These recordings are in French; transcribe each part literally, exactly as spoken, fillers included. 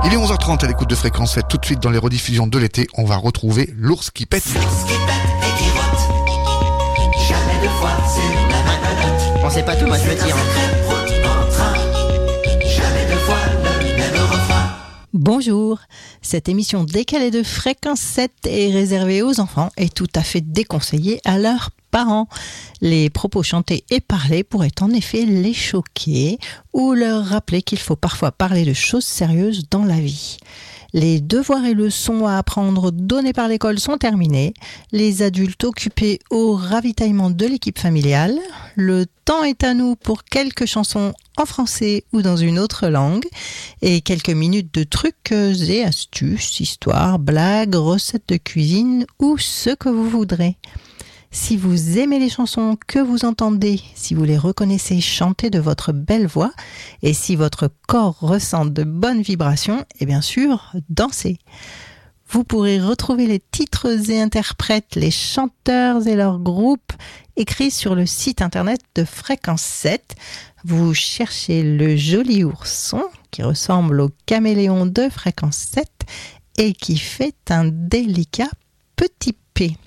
Il est onze heures trente à l'écoute de Fréquence sept. Tout de suite dans les rediffusions de l'été, on va retrouver l'ours qui pète. L'ours qui pète et qui rote. Jamais deux fois sur la même note. On sait pas tout, moi je le tire. Jamais deux fois le même refrain. Bonjour, cette émission décalée de Fréquence sept est réservée aux enfants et tout à fait déconseillée à leurs parents. Les propos chantés et parlés pourraient en effet les choquer ou leur rappeler qu'il faut parfois parler de choses sérieuses dans la vie. Les devoirs et leçons à apprendre donnés par l'école sont terminés. Les adultes occupés au ravitaillement de l'équipe familiale. Le temps est à nous pour quelques chansons en français ou dans une autre langue. Et quelques minutes de trucs et astuces, histoires, blagues, recettes de cuisine ou ce que vous voudrez. Si vous aimez les chansons que vous entendez, si vous les reconnaissez chanter de votre belle voix et si votre corps ressent de bonnes vibrations, et bien sûr, dansez. Vous pourrez retrouver les titres et interprètes, les chanteurs et leurs groupes écrits sur le site internet de Fréquence sept. Vous cherchez le joli ourson qui ressemble au caméléon de Fréquence sept et qui fait un délicat petit P.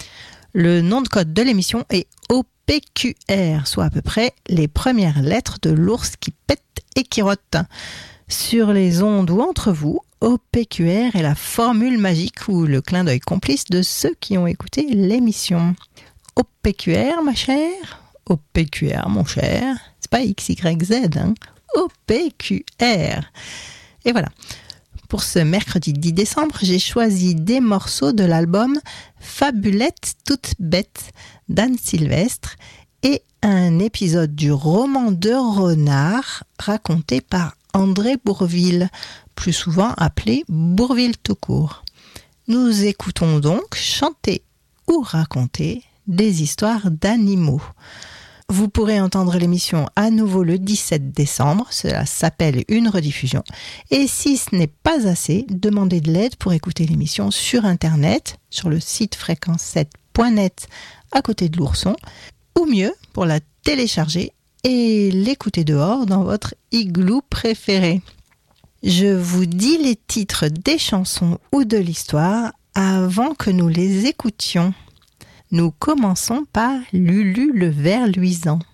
Le nom de code de l'émission est O P Q R, soit à peu près les premières lettres de l'ours qui pète et qui rote. Sur les ondes ou entre vous, O P Q R est la formule magique ou le clin d'œil complice de ceux qui ont écouté l'émission. O P Q R, ma chère, O P Q R, mon cher, c'est pas X Y Z, hein, O P Q R. Et voilà. Pour ce mercredi dix décembre, j'ai choisi des morceaux de l'album Fabulette toute bête d'Anne Sylvestre et un épisode du roman de Renard raconté par André Bourvil, plus souvent appelé Bourvil tout court. Nous écoutons donc chanter ou raconter des histoires d'animaux. Vous pourrez entendre l'émission à nouveau le dix-sept décembre, cela s'appelle une rediffusion. Et si ce n'est pas assez, demandez de l'aide pour écouter l'émission sur internet, sur le site fréquence sept point net à côté de l'ourson, ou mieux, pour la télécharger et l'écouter dehors dans votre igloo préféré. Je vous dis les titres des chansons ou de l'histoire avant que nous les écoutions. Nous commençons par Lulu le ver luisant.